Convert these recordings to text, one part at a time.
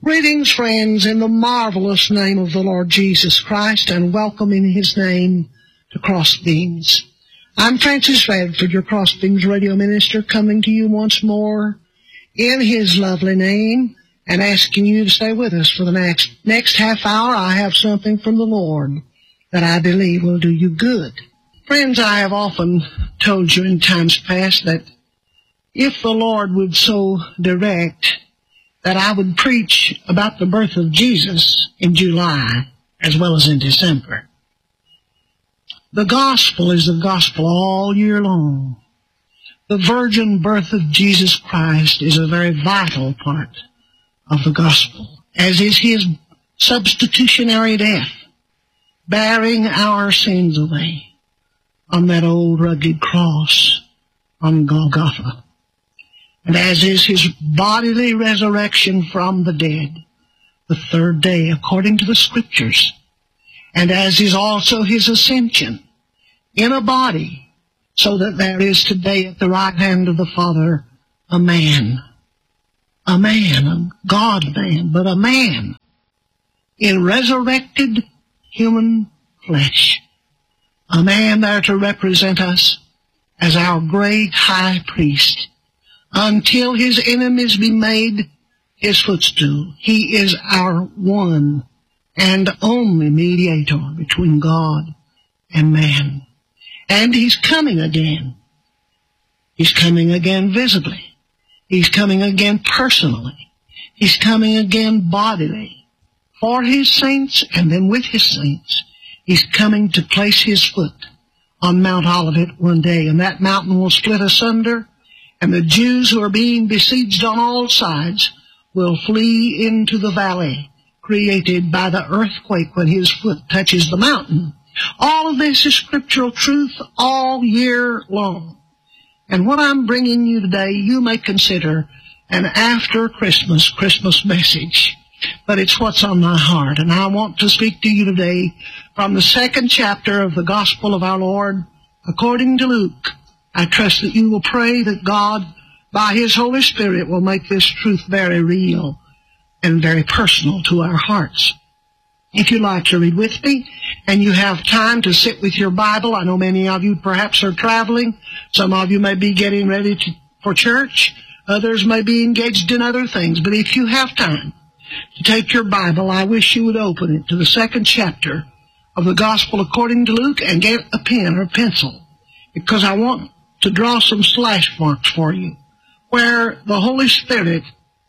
Greetings, friends, in the marvelous name of the Lord Jesus Christ, and welcome in His name to Crossbeams. I'm Francis Radford, your Crossbeams radio minister, coming to you once more in His lovely name and asking you to stay with us for the next half hour. I have something from the Lord that I believe will do you good. Friends, I have often told you in times past that if the Lord would so direct that I would preach about the birth of Jesus in July as well as in December. The gospel is the gospel all year long. The virgin birth of Jesus Christ is a very vital part of the gospel, as is His substitutionary death, bearing our sins away on that old rugged cross on Golgotha. And as is His bodily resurrection from the dead, the third day, according to the Scriptures. And as is also His ascension in a body, so that there is today at the right hand of the Father a God-man, but a man in resurrected human flesh. A man there to represent us as our great high priest, until His enemies be made His footstool. He is our one and only mediator between God and man. And He's coming again. He's coming again visibly. He's coming again personally. He's coming again bodily. For His saints and then with His saints, He's coming to place His foot on Mount Olivet one day, and that mountain will split asunder, and the Jews who are being besieged on all sides will flee into the valley created by the earthquake when His foot touches the mountain. All of this is scriptural truth all year long. And what I'm bringing you today, you may consider an after Christmas message. But it's what's on my heart. And I want to speak to you today from the 2nd chapter of the Gospel of our Lord according to Luke. I trust that you will pray that God, by His Holy Spirit, will make this truth very real and very personal to our hearts. If you'd like to read with me, and you have time to sit with your Bible, I know many of you perhaps are traveling. Some of you may be getting ready for church. Others may be engaged in other things. But if you have time to take your Bible, I wish you would open it to the 2nd chapter of the Gospel according to Luke, and get a pen or pencil, because I want to draw some slash marks for you where the Holy Spirit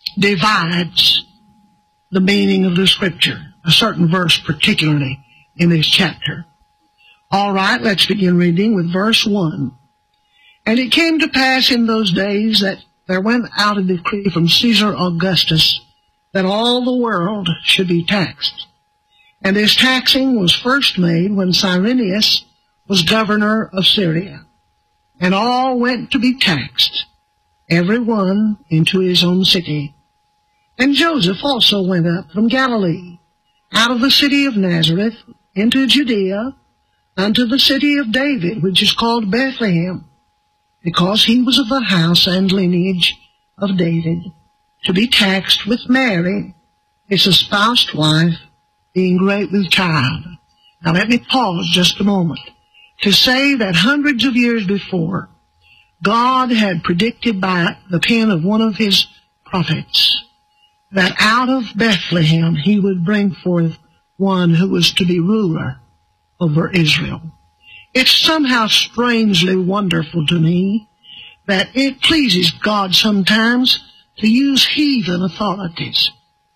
divides the meaning of the Scripture, a certain verse particularly in this chapter. All right, let's begin reading with verse 1. And it came to pass in those days that there went out a decree from Caesar Augustus that all the world should be taxed. And this taxing was first made when Cyrenius was governor of Syria. And all went to be taxed, every one into his own city. And Joseph also went up from Galilee, out of the city of Nazareth, into Judea, unto the city of David, which is called Bethlehem, because he was of the house and lineage of David, to be taxed with Mary, his espoused wife, being great with child. Now let me pause just a moment to say that hundreds of years before, God had predicted by the pen of one of His prophets that out of Bethlehem He would bring forth one who was to be ruler over Israel. It's somehow strangely wonderful to me that it pleases God sometimes to use heathen authorities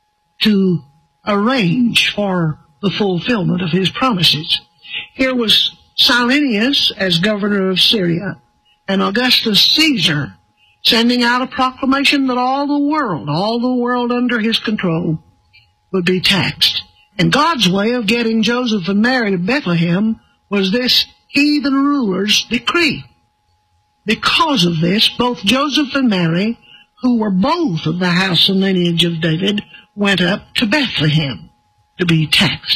to arrange for the fulfillment of His promises. Here was Cyrenius as governor of Syria, and Augustus Caesar sending out a proclamation that all the world under his control would be taxed. And God's way of getting Joseph and Mary to Bethlehem was this heathen ruler's decree. Because of this, both Joseph and Mary, who were both of the house and lineage of David, went up to Bethlehem to be taxed.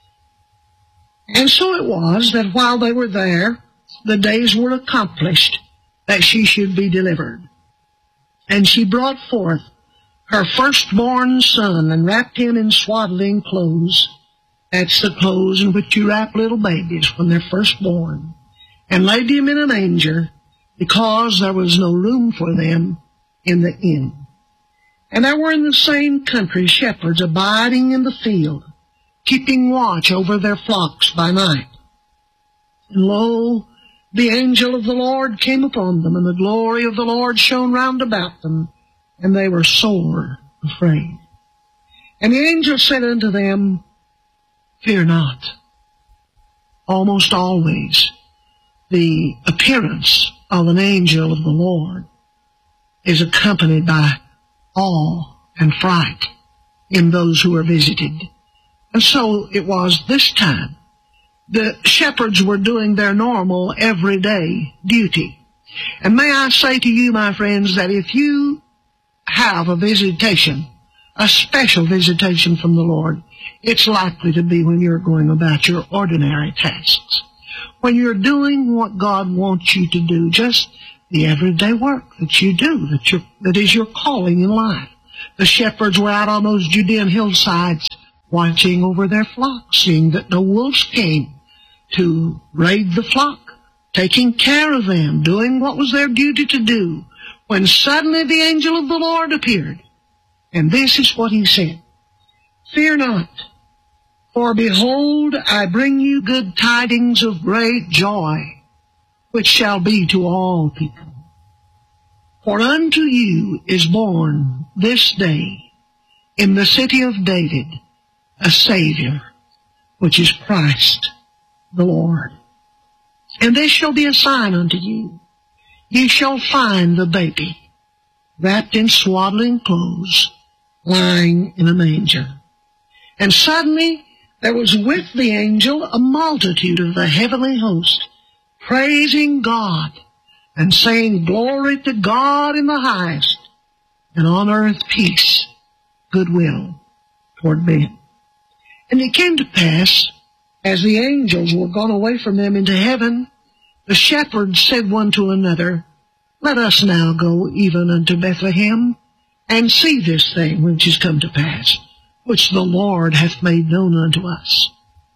And so it was that while they were there, the days were accomplished that she should be delivered. And she brought forth her firstborn son and wrapped him in swaddling clothes. That's the clothes in which you wrap little babies when they're first born. And laid him in a manger, because there was no room for them in the inn. And there were in the same country shepherds abiding in the field, keeping watch over their flocks by night. And lo, the angel of the Lord came upon them, and the glory of the Lord shone round about them, and they were sore afraid. And the angel said unto them, Fear not. Almost always, the appearance of an angel of the Lord is accompanied by awe and fright in those who are visited. And so it was this time. The shepherds were doing their normal, everyday duty. And may I say to you, my friends, that if you have a visitation, a special visitation from the Lord, it's likely to be when you're going about your ordinary tasks. When you're doing what God wants you to do, just the everyday work that you do, that is your calling in life. The shepherds were out on those Judean hillsides watching over their flocks, seeing that no wolves came to raid the flock, taking care of them, doing what was their duty to do, when suddenly the angel of the Lord appeared. And this is what he said, Fear not, for behold, I bring you good tidings of great joy, which shall be to all people. For unto you is born this day in the city of David a Savior, which is Christ the Lord. And this shall be a sign unto you. Ye shall find the baby wrapped in swaddling clothes, lying in a manger. And suddenly there was with the angel a multitude of the heavenly host, praising God and saying, Glory to God in the highest, and on earth peace, goodwill toward men. And it came to pass, as the angels were gone away from them into heaven, the shepherds said one to another, Let us now go even unto Bethlehem, and see this thing which is come to pass, which the Lord hath made known unto us.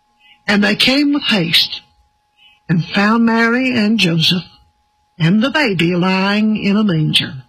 And they came with haste, and found Mary and Joseph, and the baby lying in a manger.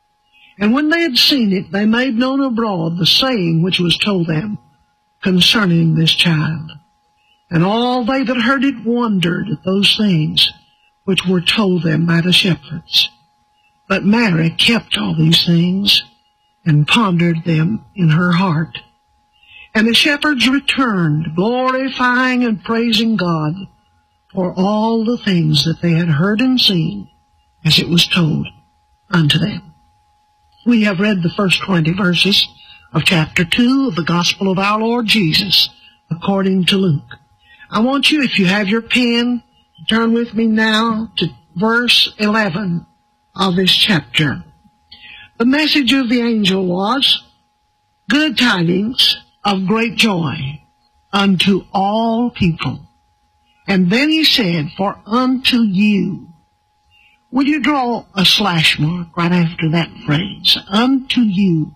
And when they had seen it, they made known abroad the saying which was told them concerning this child. And all they that heard it wondered at those things which were told them by the shepherds. But Mary kept all these things, and pondered them in her heart. And the shepherds returned, glorifying and praising God for all the things that they had heard and seen, as it was told unto them. We have read the first 20 verses of chapter 2 of the Gospel of our Lord Jesus, according to Luke. I want you, if you have your pen, to turn with me now to verse 11 of this chapter. The message of the angel was, Good tidings of great joy unto all people. And then he said, For unto you. Will you draw a slash mark right after that phrase? Unto you.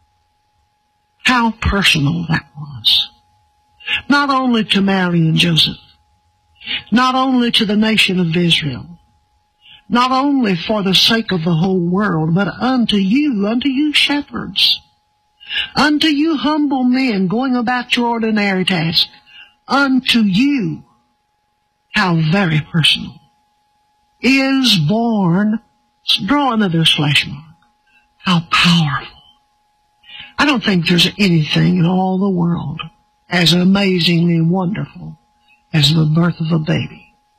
How personal that was. Not only to Mary and Joseph, not only to the nation of Israel, not only for the sake of the whole world, but unto you shepherds, unto you humble men going about your ordinary task, unto you, how very personal, is born, draw another slash mark, how powerful. I don't think there's anything in all the world as amazingly wonderful as the birth of a baby.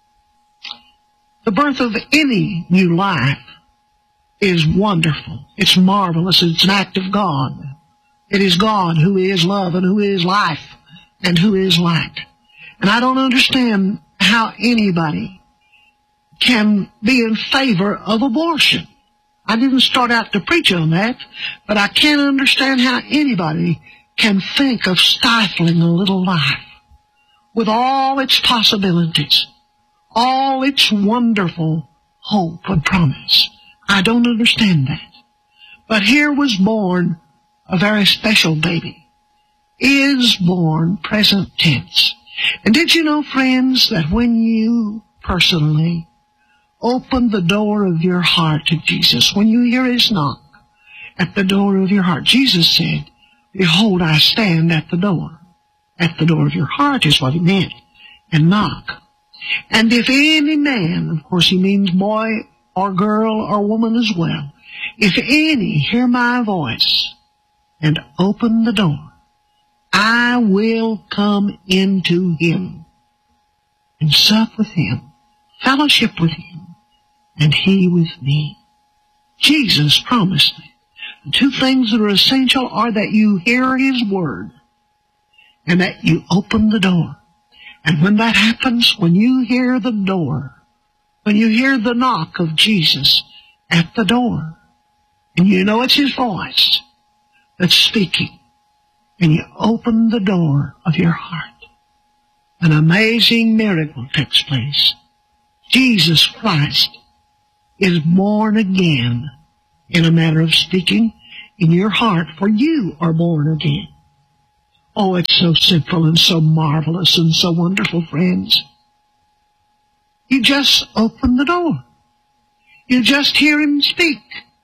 The birth of any new life is wonderful. It's marvelous. It's an act of God. It is God who is love and who is life and who is light. And I don't understand how anybody can be in favor of abortion. I didn't start out to preach on that, but I can't understand how anybody can think of stifling a little life with all its possibilities, all its wonderful hope and promise. I don't understand that. But here was born a very special baby, is born, present tense. And did you know, friends, that when you personally open the door of your heart to Jesus, when you hear his knock at the door of your heart, Jesus said, "Behold, I stand at the door." At the door of your heart is what he meant, and knock. "And if any man," of course he means boy or girl or woman as well, "if any hear my voice and open the door, I will come into him and sup with him, fellowship with him, and he with me." Jesus promised me. The two things that are essential are that you hear his word and that you open the door. And when that happens, when you hear the door, when you hear the knock of Jesus at the door, and you know it's his voice that's speaking, and you open the door of your heart, an amazing miracle takes place. Jesus Christ is born again, in a manner of speaking, in your heart, for you are born again. Oh, it's so simple and so marvelous and so wonderful, friends. You just open the door. You just hear him speak.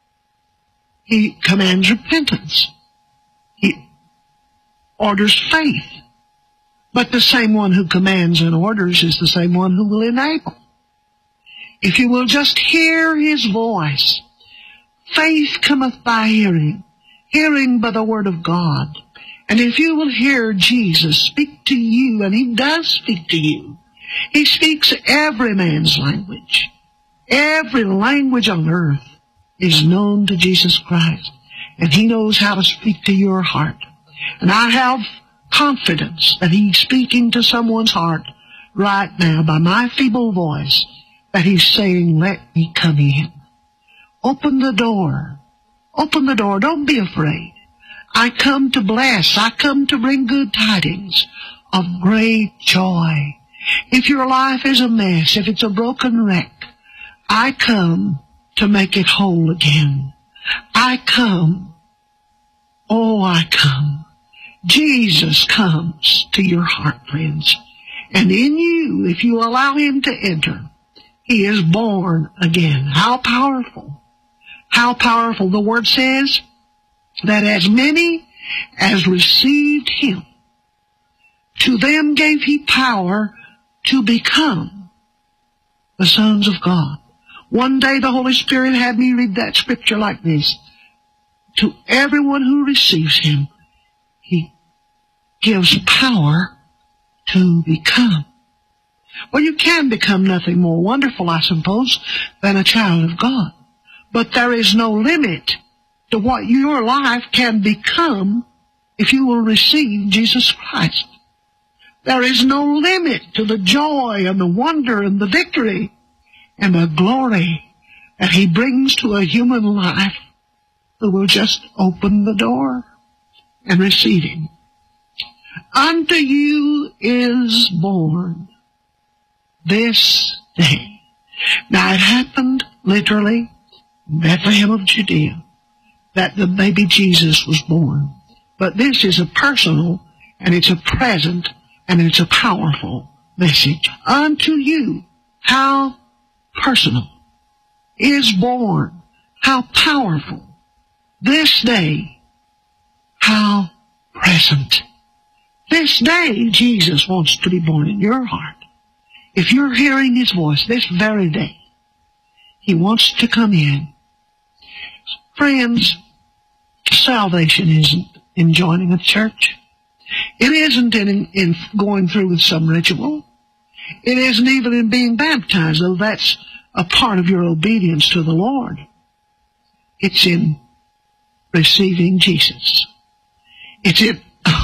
He commands repentance. He orders faith. But the same one who commands and orders is the same one who will enable. If you will just hear his voice, faith cometh by hearing, hearing by the word of God. And if you will hear Jesus speak to you, and he does speak to you, he speaks every man's language. Every language on earth is known to Jesus Christ, and he knows how to speak to your heart. And I have confidence that he's speaking to someone's heart right now by my feeble voice, that he's saying, "Let me come in." Open the door. Open the door. Don't be afraid. I come to bless. I come to bring good tidings of great joy. If your life is a mess, if it's a broken wreck, I come to make it whole again. I come. Oh, I come. Jesus comes to your heart, friends. And in you, if you allow him to enter, he is born again. How powerful. How powerful. The word says that as many as received him, to them gave he power to become the sons of God. One day the Holy Spirit had me read that scripture like this. To everyone who receives him, he gives power to become. Well, you can become nothing more wonderful, I suppose, than a child of God. But there is no limit to what your life can become if you will receive Jesus Christ. There is no limit to the joy and the wonder and the victory and the glory that he brings to a human life who will just open the door and receive him. Unto you is born this day. Now it happened literally in Bethlehem of Judea that the baby Jesus was born. But this is a personal, and it's a present, and it's a powerful message. Unto you, how personal, is born, how powerful, this day, how present. This day, Jesus wants to be born in your heart. If you're hearing his voice this very day, he wants to come in. Friends, salvation isn't in joining a church. It isn't in going through with some ritual. It isn't even in being baptized, though that's a part of your obedience to the Lord. It's in receiving Jesus. It's in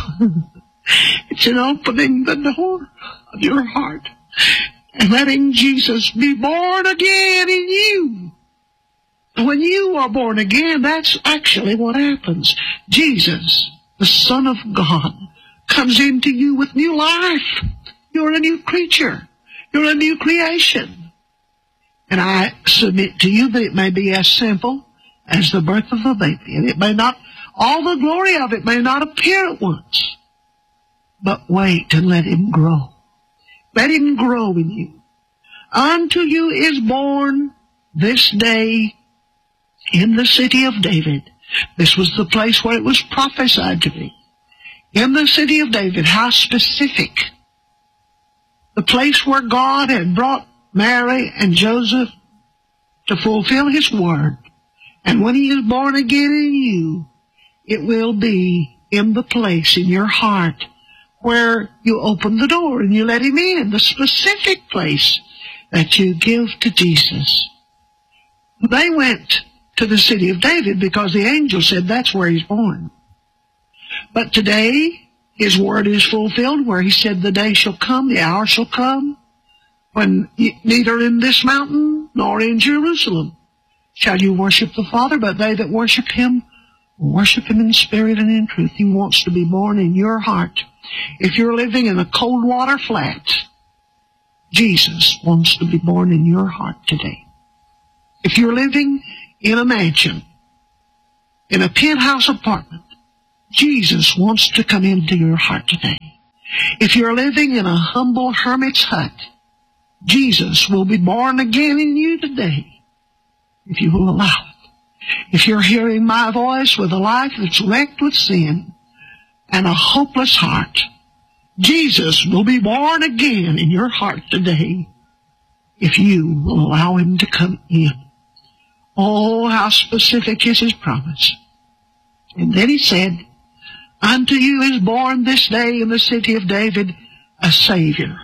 opening the door of your heart and letting Jesus be born again in you. When you are born again, that's actually what happens. Jesus, the Son of God, comes into you with new life. You're a new creature. You're a new creation. And I submit to you that it may be as simple as the birth of a baby. And it may not All the glory of it may not appear at once, but wait and let him grow. Let him grow in you. Unto you is born this day in the city of David. This was the place where it was prophesied to be. In the city of David, how specific. The place where God had brought Mary and Joseph to fulfill his word. And when he is born again in you, it will be in the place in your heart where you open the door and you let him in, the specific place that you give to Jesus. They went to the city of David because the angel said that's where he's born. But today, his word is fulfilled where he said the day shall come, the hour shall come, when neither in this mountain nor in Jerusalem shall you worship the Father, but they that worship him will worship him in spirit and in truth. He wants to be born in your heart. If you're living in a cold water flat, Jesus wants to be born in your heart today. If you're living in a mansion, in a penthouse apartment, Jesus wants to come into your heart today. If you're living in a humble hermit's hut, Jesus will be born again in you today, if you will allow it. If you're hearing my voice with a life that's wrecked with sin and a hopeless heart, Jesus will be born again in your heart today, if you will allow him to come in. Oh, how specific is his promise. And then he said, unto you is born this day in the city of David a Savior.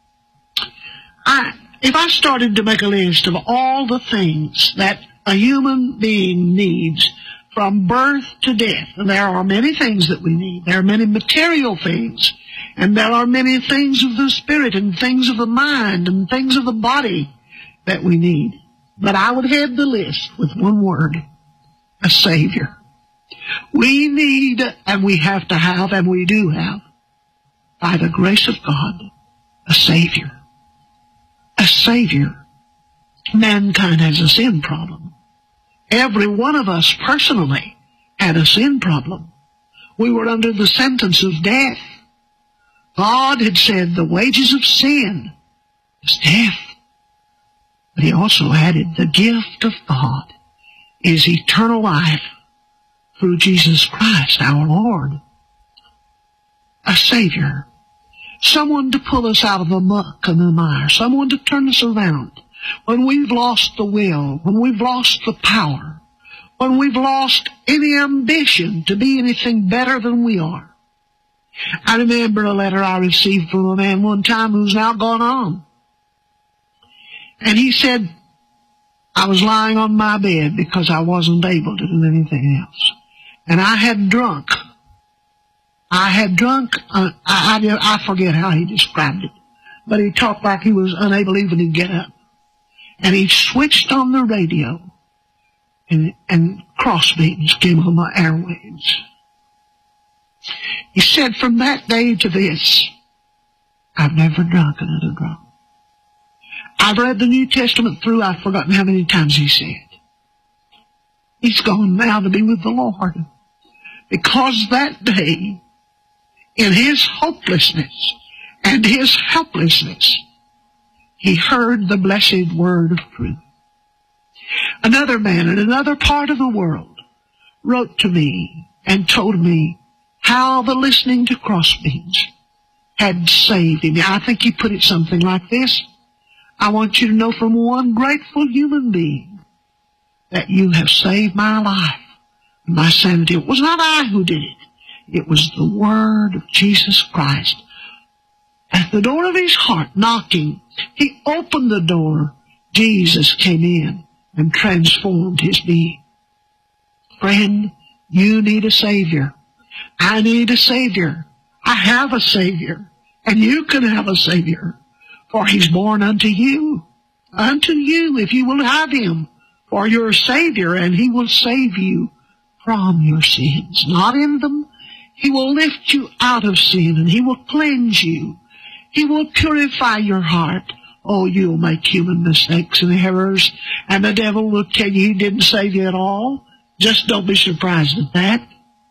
If I started to make a list of all the things that a human being needs from birth to death, and there are many things that we need. There are many material things, and there are many things of the spirit and things of the mind and things of the body that we need. But I would head the list with one word, a Savior. We need, and we have to have, and we do have, by the grace of God, a Savior. A Savior. Mankind has a sin problem. Every one of us personally had a sin problem. We were under the sentence of death. God had said the wages of sin is death. But he also added the gift of God is eternal life through Jesus Christ our Lord. A Savior. Someone to pull us out of the muck and the mire. Someone to turn us around when we've lost the will, when we've lost the power, when we've lost any ambition to be anything better than we are. I remember a letter I received from a man one time who's now gone on. And he said, I was lying on my bed because I wasn't able to do anything else. And I had drunk. I forget how he described it, but he talked like he was unable even to get up. And he switched on the radio, and crossbeams came on my airwaves. He said, from that day to this, I've never drunk another drop. I've read the New Testament through, I've forgotten how many times he said. He's gone now to be with the Lord. Because that day, in his hopelessness and his helplessness, he heard the blessed word of truth. Another man in another part of the world wrote to me and told me how the listening to crossbeams had saved him. I think he put it something like this. I want you to know from one grateful human being that you have saved my life and my sanity. It was not I who did it. It was the word of Jesus Christ. At the door of his heart, knocking, he opened the door. Jesus came in and transformed his being. Friend, you need a Savior. I need a Savior. I have a Savior. And you can have a Savior. For he's born unto you. Unto you, if you will have him for your Savior. And he will save you from your sins. Not in them. He will lift you out of sin, and he will cleanse you. He will purify your heart. Oh, you'll make human mistakes and errors, and the devil will tell you he didn't save you at all. Just don't be surprised at that.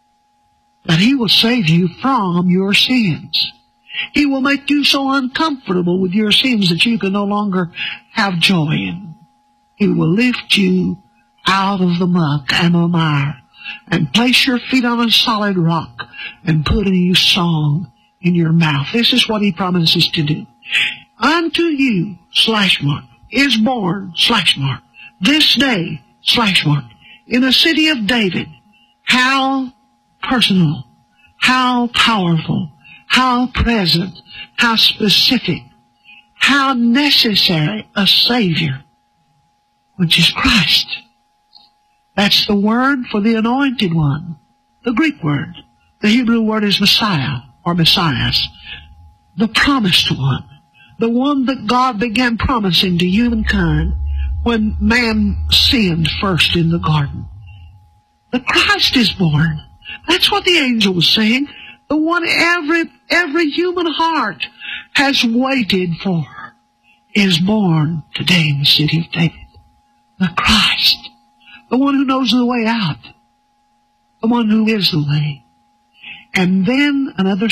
But He will save you from your sins. He will make you so uncomfortable with your sins that you can no longer have joy in. He will lift you out of the muck and the mire and place your feet on a solid rock and put a new song in your mouth. This is what He promises to do. Unto you, / is born, / this day, / in the city of David. How personal, how powerful, how present, how specific, how necessary a Savior, which is Christ. That's the word for the anointed one, the Greek word. The Hebrew word is Messiah or Messias, the promised one, the one that God began promising to humankind when man sinned first in the garden. The Christ is born. That's what the angel was saying. The one every human heart has waited for is born today in the city of David. The Christ. The one who knows the way out. The one who is the way. And then another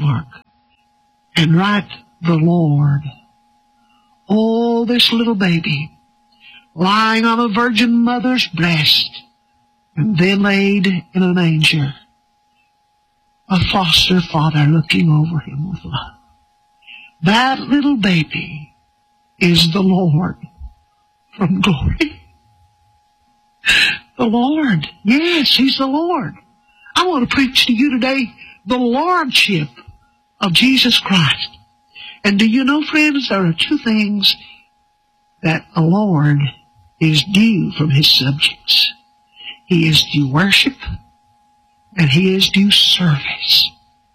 / and write the Lord. Oh, this little baby lying on a virgin mother's breast and then laid in a manger. A foster father looking over him with love. That little baby is the Lord from glory. The Lord. Yes, He's the Lord. I want to preach to you today the Lordship of Jesus Christ. And do you know, friends, there are two things that a Lord is due from His subjects. He is due worship, and He is due service.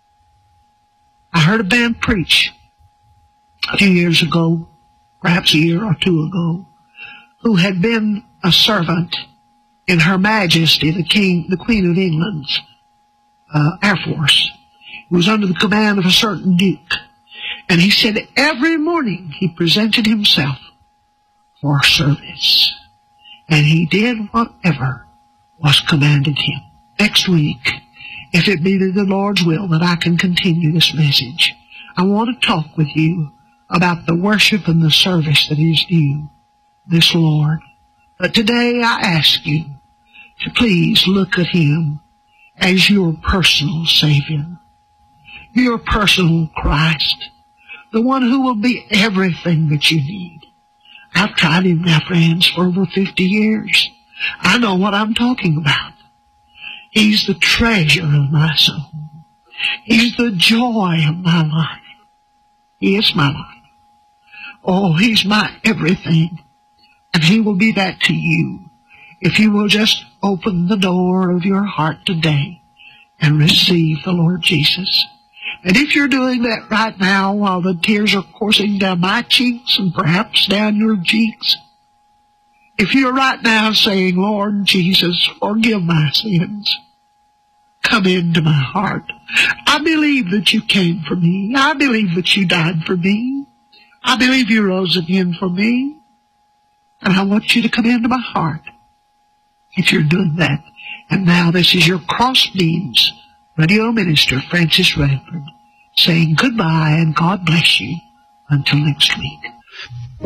I heard a band preach a few years ago, perhaps a year or two ago, who had been a servant in Her Majesty, the Queen of England's Air Force. He was under the command of a certain duke. And he said every morning he presented himself for service. And he did whatever was commanded him. Next week, if it be the Lord's will that I can continue this message, I want to talk with you about the worship and the service that is due this Lord. But today I ask you to please look at Him as your personal Savior, your personal Christ, the one who will be everything that you need. I've tried Him now, friends, for over 50 years. I know what I'm talking about. He's the treasure of my soul. He's the joy of my life. He is my life. Oh, He's my everything. And He will be that to you if you will just open the door of your heart today and receive the Lord Jesus. And if you're doing that right now while the tears are coursing down my cheeks and perhaps down your cheeks, if you're right now saying, Lord Jesus, forgive my sins, come into my heart. I believe that you came for me. I believe that you died for me. I believe you rose again for me. And I want you to come into my heart if you're doing that. And now this is your Crossbeams radio minister, Francis Redford, saying goodbye and God bless you until next week.